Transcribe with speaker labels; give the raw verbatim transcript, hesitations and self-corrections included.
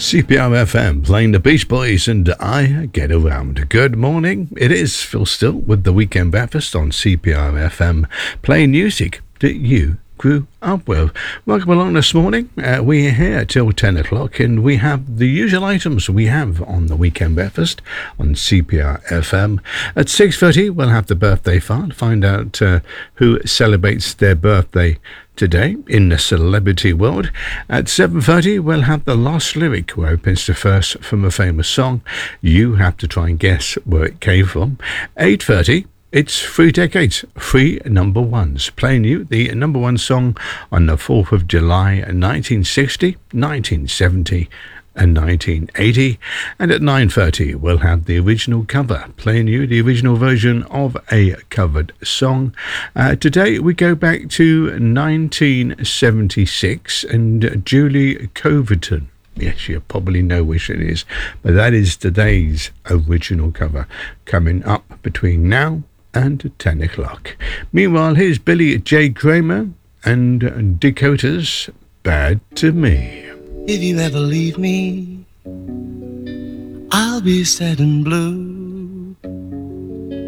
Speaker 1: C P R F M playing the Beach Boys and I Get Around. Good morning. It is Phil Still with the Weekend Breakfast on C P R F M, playing music that you grew up with. Welcome along this morning. Uh, we're here till ten o'clock and we have the usual items we have on the Weekend Breakfast on C P R F M. At six thirty we'll have the birthday file, find out uh, who celebrates their birthday today in the celebrity world. At seven thirty we'll have the last lyric, who opens the verse from a famous song. You have to try and guess where it came from. eight thirty it's three decades, three number ones, playing you the number one song on the fourth of July nineteen sixty, nineteen seventy and nineteen eighty. And at nine thirty we'll have the original cover, playing you the original version of a covered song. Uh, today we go back to nineteen seventy-six and Julie Coverton. Yes, you probably know which it is, but that is today's original cover, coming up between now and ten o'clock. Meanwhile, here's Billy J. Kramer and Dakota's Bad to Me.
Speaker 2: If you ever leave me, I'll be sad and blue.